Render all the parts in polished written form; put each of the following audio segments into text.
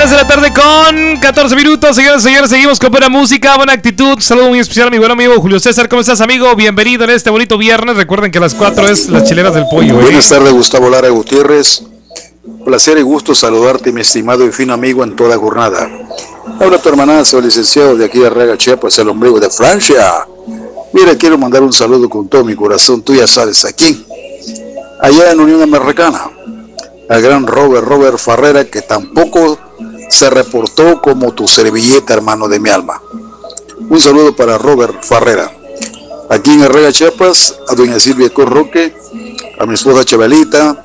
3 de la tarde con 14 minutos. Señoras y señores, seguimos con buena música, buena actitud. Saludo muy especial a mi buen amigo Julio César. ¿Cómo estás, amigo? Bienvenido en este bonito viernes. Recuerden que a las 4 es las chileras del pollo. Buenas tardes, Gustavo Lara Gutiérrez. Placer y gusto saludarte, mi estimado y fino amigo, en toda jornada. Habla tu hermanazo, licenciado de aquí de Arrega, Chiapas, el ombligo de Francia. Mira, quiero mandar un saludo con todo mi corazón. Tú ya sabes, aquí, allá en Unión Americana, al gran Robert Farrera, que tampoco se reportó como tu servilleta, hermano de mi alma. Un saludo para Robert Farrera. Aquí en Arrega, Chiapas, a doña Silvia Corroque, a mi esposa Chabelita,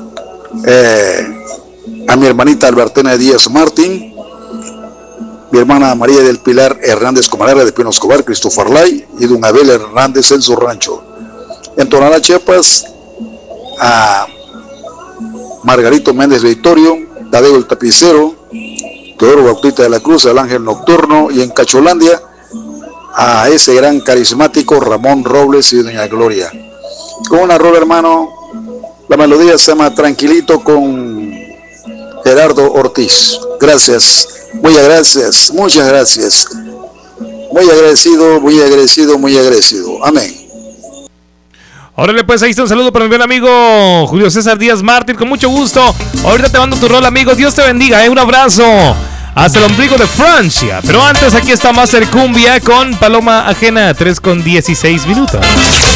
a mi hermanita Albertina Díaz Martín, mi hermana María del Pilar Hernández Comarera de Pino Escobar, Christopher Lay y don Abel Hernández en su rancho. En Tonalá, Chiapas, a Margarito Méndez Victorio, Tadeo el Tapicero, Teodoro Bautista de la Cruz, el Ángel Nocturno, y en Cacholandia a ese gran carismático Ramón Robles y doña Gloria. Con una rola, hermano, la melodía se llama Tranquilito con Gerardo Ortiz. Gracias, muchas gracias, muchas gracias. Muy agradecido, muy agradecido, muy agradecido. Amén. Órale, pues ahí está un saludo para mi buen amigo Julio César Díaz Mártir, con mucho gusto. Ahorita te mando tu rol, amigo. Dios te bendiga, un abrazo hasta el ombligo de Francia. Pero antes, aquí está Master Cumbia con Paloma Ajena, 3:16 minutos.